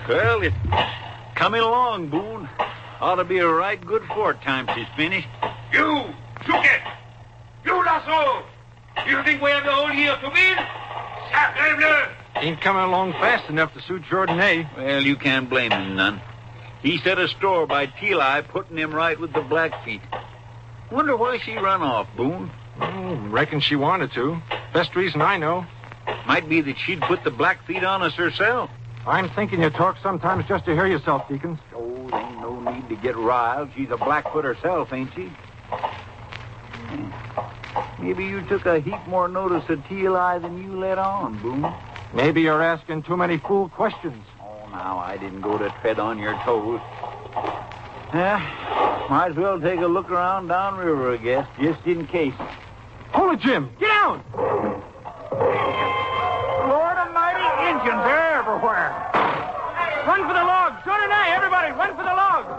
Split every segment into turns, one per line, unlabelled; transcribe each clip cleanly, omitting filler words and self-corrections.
Well, it's coming along, Boone. Ought to be a right good fort time she's finished.
You, Chuket! You, Lasso! You think we have the whole year to build? Sacre bleu!
Ain't coming along fast enough to suit Jordanay.
Well, you can't blame him none. He set a store by Teli putting him right with the Blackfeet. Wonder why she run off, Boone.
Reckon she wanted to. Best reason I know.
Might be that she'd put the Blackfeet on us herself.
I'm thinking you talk sometimes just to hear yourself, Deacons.
Oh, there ain't no need to get riled. She's a Blackfoot herself, ain't she? Maybe you took a heap more notice of Teli than you let on, Boone.
Maybe you're asking too many fool questions.
Oh, now, I didn't go to tread on your toes. Might as well take a look around downriver, I guess, just in case.
Hold it, Jim. Get down!
Lord Almighty, Indians, they're everywhere. Run for the logs. Jordanay, everybody, run for the logs.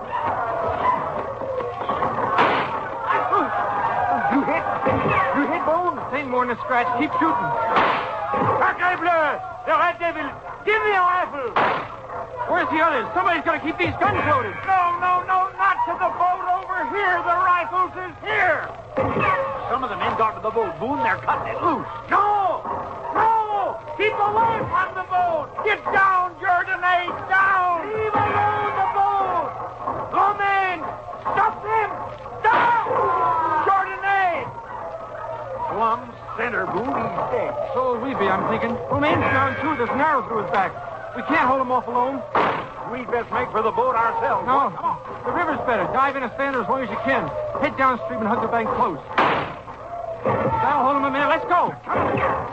You hit, Boone. Ain't more than a scratch. Keep shooting. Sacre bleu! The red devil! Give me a rifle! Where's the others? Somebody's got to keep these guns loaded. No, not to the boat over here. The rifles is here.
Some of the men got to the boat, Boone. They're cutting it loose.
No! Keep away from the boat! Get down, Jordanay, down! Leave alone the boat! Go, men! Stop them! Stop! Jordanay!
Plum center, Boone. He's dead.
So will we be, I'm thinking. Romain's down, too. There's an arrow through his back. We can't hold him off alone.
We'd best make for the boat ourselves.
No, the river's better. Dive in a stand as long as you can. Head downstream and hug the bank close. That'll hold him a minute. Let's go.